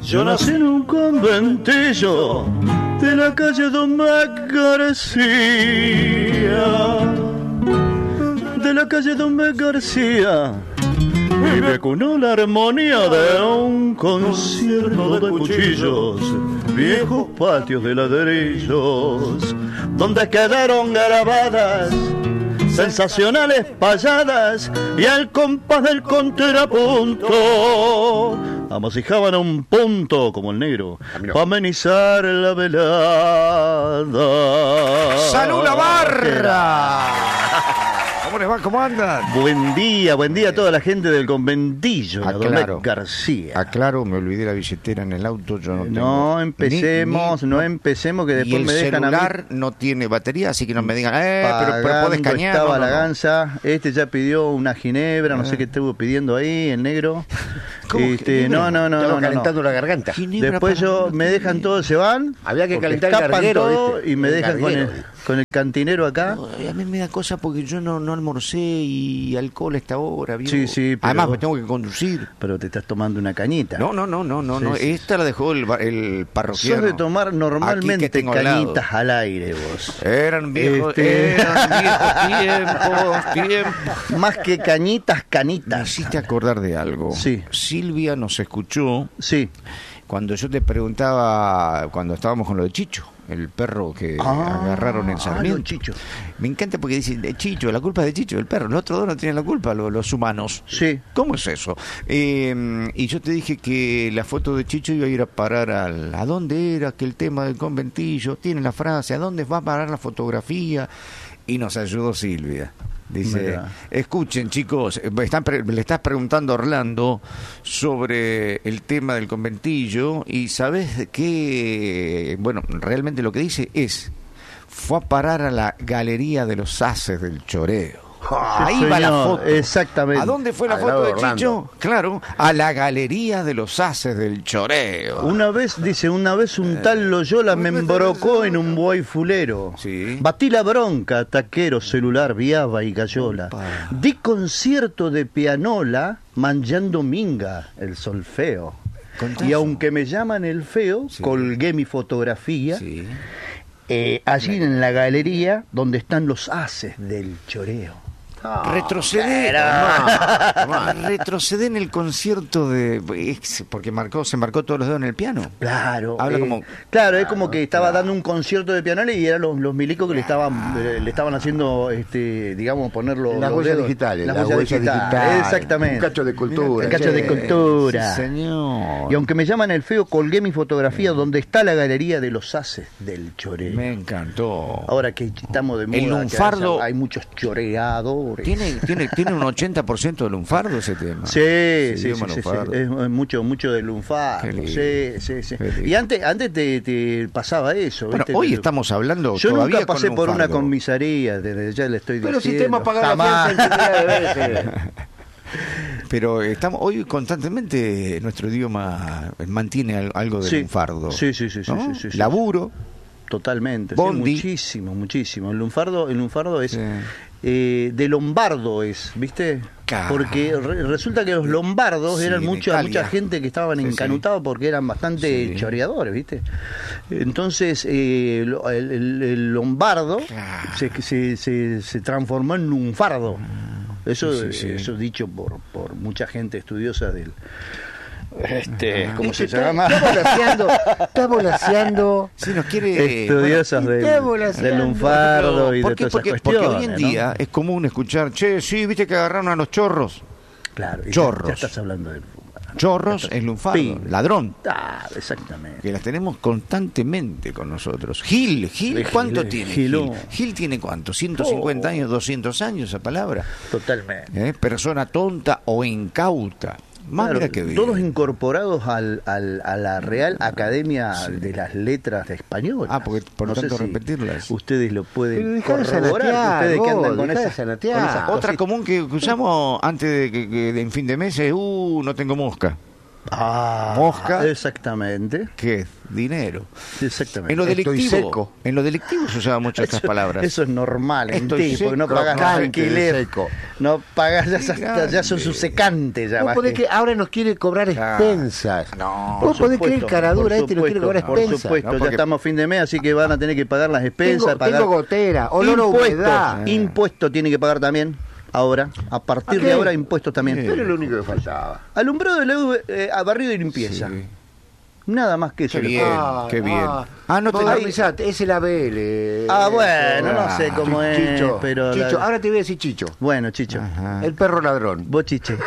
Yo nací en un conventillo de la calle Don Mac García, de la calle Don Mac García, y me cunó la armonía de un concierto de cuchillos, viejos patios de ladrillos, donde quedaron grabadas sensacionales payadas y al compás del contrapunto amasijaban a un punto como el negro para amenizar la velada. ¡Salud la barra! ¿Cómo les va? ¿Cómo andan? Buen día a toda la gente del conventillo, Aclaro, Don García. Aclaro, me olvidé la billetera en el auto, yo no tengo. No empecemos que después me dejan a mí. El celular no tiene batería, así que no me digan, pero podés cañar. Estaba la ganza, ya pidió una ginebra, no sé qué estuvo pidiendo ahí, el negro. ¿Cómo No. calentando la garganta. Después me dejan todos, se van. Había que calentar el escapan garguero, todo, ¿viste? y me El dejan garguero. con el cantinero acá. No, a mí me da cosa porque yo no almorcé y alcohol a esta hora, ¿vio? Sí, pero... Además, me tengo que conducir. Pero te estás tomando una cañita. No. Sí. Esta la dejó el parroquiano. Sos de tomar normalmente Aquí que tengo cañitas al aire, vos. Eran viejos tiempos. Más que cañitas, Me canitas. hiciste acordar de algo. Sí. Silvia nos escuchó Sí. cuando yo te preguntaba, cuando estábamos con lo de Chicho, el perro que agarraron en Sarmiento. Chicho. Me encanta porque dicen, Chicho, la culpa es de Chicho, el perro. Los otros dos no tienen la culpa, los humanos. Sí. ¿Cómo es eso? Y yo te dije que la foto de Chicho iba a ir a parar ¿a dónde era? Que el tema del conventillo, tiene la frase, ¿a dónde va a parar la fotografía? Y nos ayudó Silvia. Dice, Mira. Escuchen chicos, le estás preguntando a Orlando sobre el tema del conventillo y ¿sabes qué? Bueno, realmente lo que dice fue a parar a la Galería de los Haces del Choreo. Ahí va la señor, foto. exactamente. ¿A dónde fue la Al foto lado de de Orlando. Chicho? Claro, a la Galería de los Haces del Choreo. Una vez un tal Loyola me embrocó en un buey fulero. Sí. Batí la bronca, taquero, celular, viaba y gallola. Opa. Di concierto de pianola, manchando minga, el solfeo. Contá Y eso. aunque me llaman el feo, Sí. colgué mi fotografía Sí. allí en la galería donde están los haces del choreo. Retrocedé en el concierto porque se marcó todos los dedos en el piano. Claro, Habla claro, es como que estaba dando un concierto de pianola y eran los milicos que le estaban haciendo, digamos, ponerlo Las los huellas dedos. digitales. Las huellas digitales, exactamente. Un cacho de cultura. Un cacho de cultura. Sí, señor. Y aunque me llaman el feo, colgué mi fotografía donde está la galería de los haces del choreo. Me encantó. Ahora que estamos de moda, El lunfardo- que hay muchos choreadores. ¿Tiene un 80% de lunfardo ese tema? Sí, idioma lunfardo. es mucho de lunfardo. Qué lindo. Sí. Qué lindo. Y antes te pasaba eso. Bueno, ¿viste? hoy estamos hablando Yo todavía nunca pasé con por una lunfardo. comisaría, desde ya le estoy Pero diciendo. si te hemos pagado la fianza infinidad de veces. Pero hoy constantemente nuestro idioma mantiene algo de Sí. lunfardo. Sí, ¿no? sí. Laburo. Totalmente. Bondi. Sí, muchísimo. El lunfardo es... Sí. De lombardo es, ¿viste? Claro. Porque resulta que los lombardos Sí, eran de mucha Italia. gente que estaban Sí, encanutados porque eran bastante Sí. choreadores, ¿viste? Entonces el lombardo Claro. se transformó en lunfardo. Eso Sí. eso dicho por mucha gente estudiosa del ¿cómo se Está llama? Está volaseando. Sí, nos quiere... Estudiosos Está volaseando. del lunfardo y de ¿Por qué? todas esas Porque cuestiones, hoy en ¿no? día es común escuchar, che, sí, viste que agarraron a los chorros. Claro, y Chorros. ya estás hablando del Chorros es lunfardo, Pi. ladrón. Exactamente. Que las tenemos constantemente con nosotros. Gil, ¿cuánto Gil, tiene Giló. Gil? Gil tiene ¿cuánto? 150 años, 200 años esa palabra. Totalmente. Persona tonta o incauta. Más Claro, mira que bien. todos incorporados a la Real Academia de las Letras Españolas. Ah, porque por No sé tanto si repetirlas. Ustedes lo Pero pueden dejá de corroborar. sanatear, Ustedes que andan vos, con dejá de esas sanatear. con esas Otra cositas. común que usamos antes de fin de mes es, no tengo mosca. Mosca. Exactamente. ¿Qué es? Dinero. Exactamente. En lo Estoy delictivo, seco. en lo delictivo se usaban mucho estas palabras. Eso es normal en Estoy ti, porque no seco, pagas crocante, alquiler. seco. No pagas, ya sos Grande. un secante ya. Vos más podés que- que ahora nos quiere cobrar expensas. No. Vos podés creer supuesto, caradura por este nos quiere cobrar supuesto, expensas. Por supuesto, ¿no? ya Porque- estamos a fin de mes, así que van a tener que pagar las expensas. Tengo gotera, olor a humedad. Impuestos tiene que pagar también. Ahora, a partir de qué? ahora, impuestos también. Pero es lo único que faltaba. Alumbrado de la a barrido y limpieza. Sí. Nada más que eso. Qué le bien. pongo. qué bien. No te Modernizate, es el ABL. Bueno, no sé cómo es, Chicho, pero... Chicho, ahora te voy a decir Chicho. Bueno, Chicho. Ajá. El perro ladrón. Bochiche.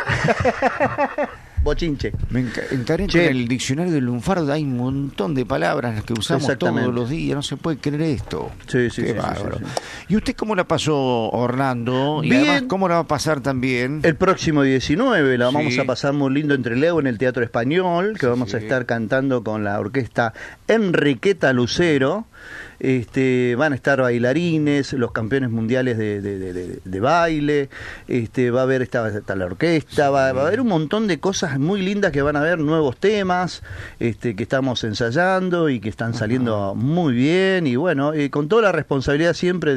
Bochinche. Me encaré con Che. el diccionario del lunfardo, hay un montón de palabras que usamos Exactamente. todos los días, no se puede creer esto. Sí, sí, Qué sí, bárbaro. sí, ¿Y usted cómo la pasó, Orlando? Y Bien. además, ¿cómo la va a pasar también? El próximo 19 la vamos Sí. a pasar muy lindo entre Leo en el Teatro Español, que vamos a sí. estar cantando con la orquesta Enriqueta Lucero. Van a estar bailarines, los campeones mundiales de baile, va a haber está la orquesta, va a haber un montón de cosas muy lindas que van a haber, nuevos temas que estamos ensayando y que están saliendo muy bien, y bueno, con toda la responsabilidad siempre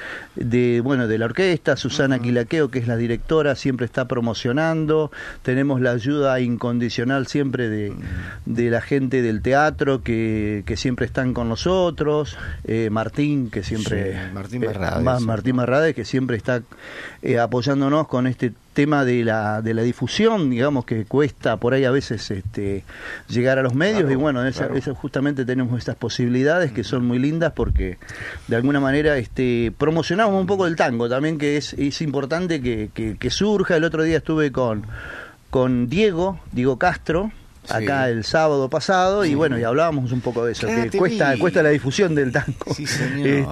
de la orquesta. Susana Quilaqueo, que es la directora, siempre está promocionando. Tenemos la ayuda incondicional siempre de la gente del teatro que siempre están con nosotros. Martín, que siempre... Sí, Martín Barrades. Martín Barrades, que siempre está apoyándonos con este tema de la difusión, digamos, que cuesta por ahí a veces llegar a los medios. Claro, y bueno, claro. justamente tenemos estas posibilidades que son muy lindas, porque de alguna manera promocionamos un poco el tango también, que es importante que surja. El otro día estuve con Diego Castro, acá Sí. el sábado pasado, y bueno, y hablábamos un poco de eso, Claro, que te cuesta vi. la difusión del tango. Sí, señor.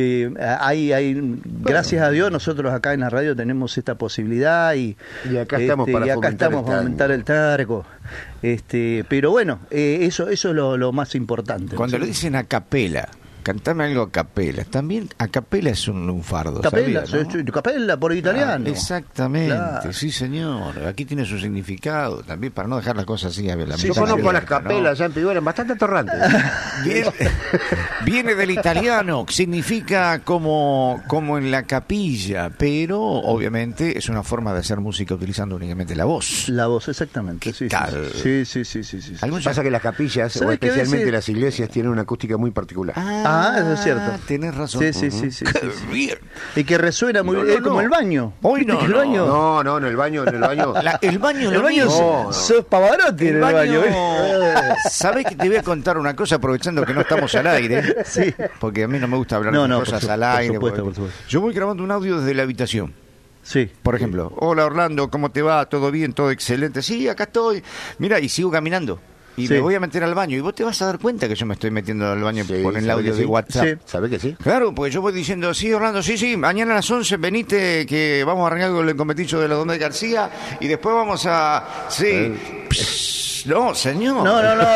Gracias a Dios nosotros acá en la radio tenemos esta posibilidad, y acá estamos para y acá fomentar estamos el para fomentar el tango. Pero bueno, eso es lo más importante. Cuando ¿no? le dicen a capela, cantame algo a capela, también a capela es un lunfardo, Capella, ¿sabía, no? capella por italiano. Exactamente, Claro. sí señor. Aquí tiene su significado también, para no dejar las cosas así a la Yo misma conozco las abierta, ¿no? capelas ya en Pibú, eran bastante atorrantes. Viene del italiano, significa como en la capilla, pero obviamente es una forma de hacer música utilizando únicamente la voz. La voz, exactamente. Sí, tal? sí. ¿Algún Pasa que las capillas, o ¿Sabes que a especialmente veces- las iglesias, tienen una acústica muy particular. eso es cierto. Tenés razón. Sí. Qué bien. Y que resuena muy No, bien, no, como no. el baño. Hoy ¿Viste no, que el no. baño? No, en el baño. El baño, El lo baño mismo. sos Pavarotti en el baño. ¿Sabés que te voy a contar una cosa aprovechando que no estamos al aire? Sí. Porque a mí no me gusta hablar No, de no, cosas por al aire. supuesto, porque- por supuesto. Yo voy grabando un audio desde la habitación. Sí. Por ejemplo, hola Orlando, ¿cómo te va? ¿Todo bien? ¿Todo excelente? Sí, acá estoy. Mira, y sigo caminando. Y Sí. me voy a meter al baño. Y vos te vas a dar cuenta que yo me estoy metiendo al baño Sí, con el ¿sabe audio que de sí? WhatsApp. Sí. ¿Sabés que sí? Claro, porque yo voy diciendo, sí, Orlando, sí, mañana a las 11 venite que vamos a arrancar con el competillo de la Dona de García y después vamos a... Sí. Psst, no, señor. No.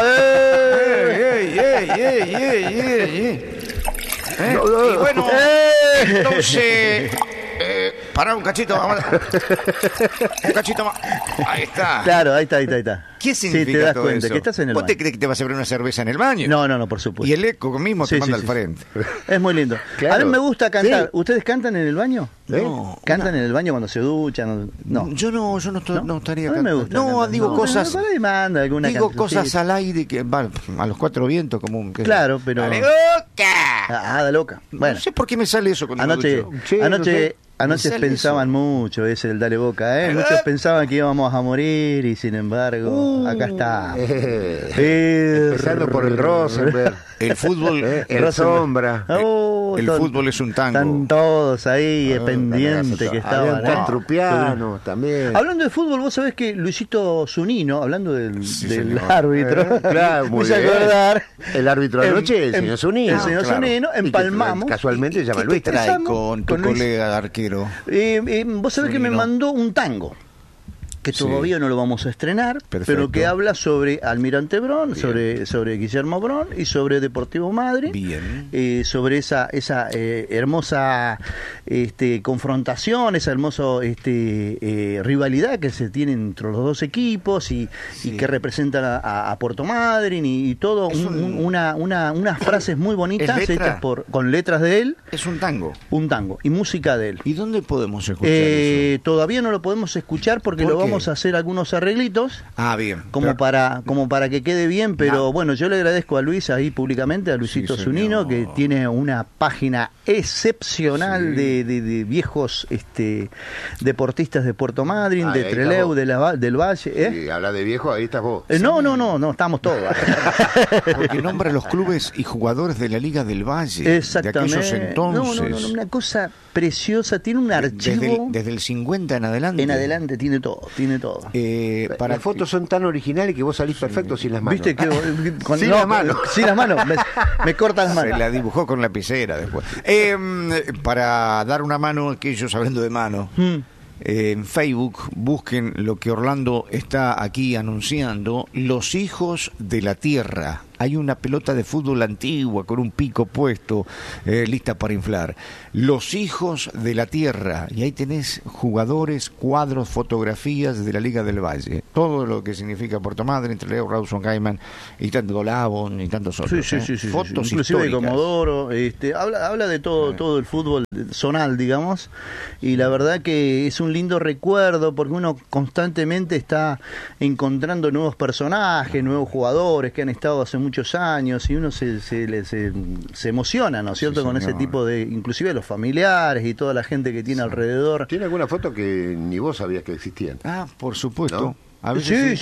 Y bueno, entonces... pará un cachito, vamos un cachito más. Ahí está. Claro, ahí está. ¿Qué significa Sí, te das todo cuenta eso? que estás en el ¿Vos te baño. crees que te vas a abrir una cerveza en el baño? No, por supuesto. Y el eco mismo te Sí, manda sí, al sí. frente. Es muy lindo. Claro. A mí me gusta cantar. Sí. ¿Ustedes cantan en el baño? No. ¿Cantan en el baño cuando se duchan? No. Yo no estaría A mí me cantando. gusta No, cantar. digo No, cosas. por ahí manda alguna Digo canción. cosas al aire que van a los cuatro vientos como un... Claro, pero... ¡Dale, boca! Da loca. Bueno, No sé por qué me sale eso cuando me anoche, ducho. Sí, no sé. anoche Me sale pensaban mucho ese el Dale Boca, ¿eh? Muchos pensaban que íbamos a morir y sin embargo, acá está. Empezando por el Rosenberg, El fútbol... el Sombra. el fútbol es un tango. Están todos ahí pendientes que Había estaban. un Trupiano también. Hablando de fútbol, vos sabés que Luisito Zunino, hablando del señor. árbitro, Claro, me muy hizo bien. acordar. El árbitro de anoche, el señor Zunino. El señor Claro. Zunino, Y que empalmamos. Casualmente se llama ¿Qué Luis. te trae Empezamos con tu con Luis. colega arquero? Vos sabés que me Zunino. mandó un tango. que todavía no lo vamos a estrenar, pero que habla sobre Almirante Brown, sobre Guillermo Brown y sobre Deportivo Madryn. Bien. Sobre esa hermosa confrontación, esa hermosa rivalidad que se tiene entre los dos equipos y que representan a Puerto Madryn y todo, unas frases muy bonitas hechas con letras de él. Es un tango. Un tango y música de él. ¿Y dónde podemos escuchar eso? Todavía no lo podemos escuchar porque lo vamos a hacer algunos arreglitos. Bien. Como para que quede bien, pero bueno, yo le agradezco a Luis ahí públicamente, a Luisito Zunino, que tiene una página excepcional de viejos deportistas de Puerto Madryn, de Trelew, del Valle. Si habla de viejo, ahí estás vos. No, estamos todos. Porque nombra los clubes y jugadores de la Liga del Valle. Exactamente. De aquellos entonces. No, una cosa preciosa, tiene un archivo. Desde el 50 en adelante. En adelante tiene todo. Las fotos son tan originales que vos salís perfecto sin las manos. ¿Viste que sin las manos? Sin las manos, me cortan las manos. Se la dibujó con lapicera después. Para dar una mano a aquellos hablando de mano. En Facebook busquen lo que Orlando está aquí anunciando: Los Hijos de la Tierra. Hay una pelota de fútbol antigua con un pico puesto, lista para inflar. Los Hijos de la Tierra. Y ahí tenés jugadores, cuadros, fotografías de la Liga del Valle. Todo lo que significa Puerto Madryn, entre Leo, Rawson, Gaiman y tanto Lavon y tantos otros. Sí. Fotos inclusive de históricas. Comodoro. Habla de todo el fútbol zonal, digamos. Y la verdad que es un lindo recuerdo porque uno constantemente está encontrando nuevos personajes, nuevos jugadores que han estado hace muchos años y uno se emociona, ¿no es cierto? Con ese tipo de, inclusive los familiares y toda la gente que tiene alrededor. ¿Tiene alguna foto que ni vos sabías que existían? Por supuesto. ¿No? A veces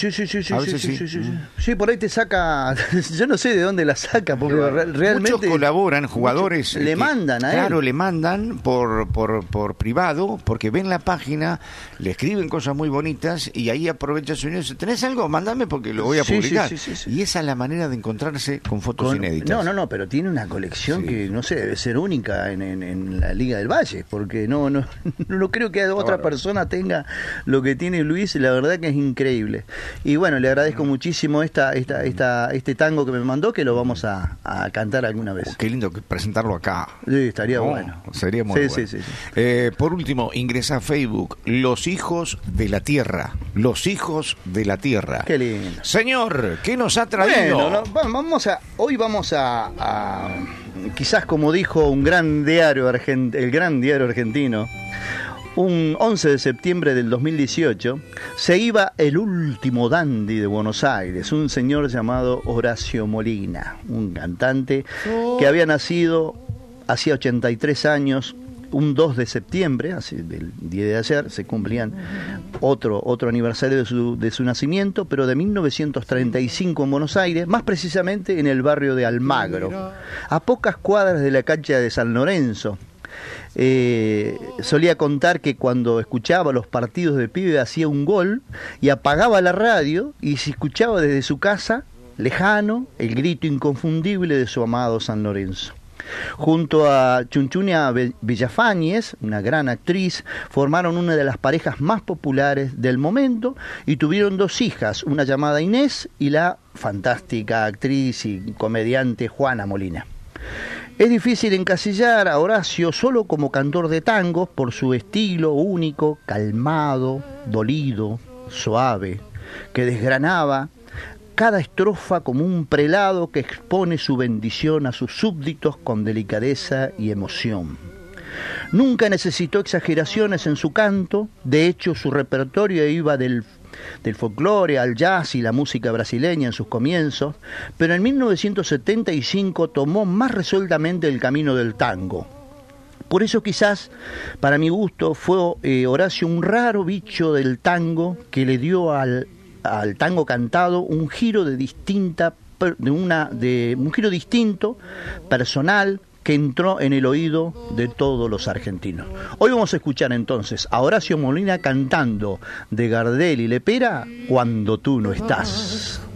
sí, por ahí te saca, yo no sé de dónde la saca, porque realmente muchos colaboran, jugadores le mandan a él. Claro, le mandan por privado, porque ven la página, le escriben cosas muy bonitas y ahí aprovecha su niño. ¿Tenés algo? Mándame porque lo voy a publicar. Sí. Y esa es la manera de encontrarse con fotos inéditas. No, pero tiene una colección que no sé, debe ser única en la Liga del Valle, porque no creo que otra persona tenga lo que tiene Luis. La verdad que es increíble. Y bueno, le agradezco muchísimo este tango que me mandó, que lo vamos a cantar alguna vez. Qué lindo presentarlo acá. Sí, estaría bueno. Sería muy bueno. Sí. Por último, ingresa a Facebook: Los Hijos de la Tierra. Los Hijos de la Tierra. Qué lindo. Señor, ¿qué nos ha traído? Hoy vamos a quizás, como dijo un gran diario el gran diario argentino, un 11 de septiembre del 2018, se iba el último dandy de Buenos Aires, un señor llamado Horacio Molina, un cantante que había nacido hacía 83 años, un 2 de septiembre, así del día de ayer, se cumplían otro aniversario de su nacimiento, pero de 1935 en Buenos Aires, más precisamente en el barrio de Almagro, a pocas cuadras de la cancha de San Lorenzo. Solía contar que cuando escuchaba los partidos de pibe hacía un gol y apagaba la radio y se escuchaba desde su casa, lejano, el grito inconfundible de su amado San Lorenzo. Junto a Chunchunia Villafañez, una gran actriz, formaron una de las parejas más populares del momento y tuvieron 2 hijas, una llamada Inés y la fantástica actriz y comediante Juana Molina. Es difícil encasillar a Horacio solo como cantor de tangos por su estilo único, calmado, dolido, suave, que desgranaba cada estrofa como un prelado que expone su bendición a sus súbditos con delicadeza y emoción. Nunca necesitó exageraciones en su canto, de hecho su repertorio iba del folclore al jazz y la música brasileña en sus comienzos, pero en 1975 tomó más resueltamente el camino del tango. Por eso quizás, para mi gusto, fue Horacio un raro bicho del tango que le dio al tango cantado un giro distinto, personal, que entró en el oído de todos los argentinos. Hoy vamos a escuchar entonces a Horacio Molina cantando de Gardel y Lepera, Cuando tú no estás.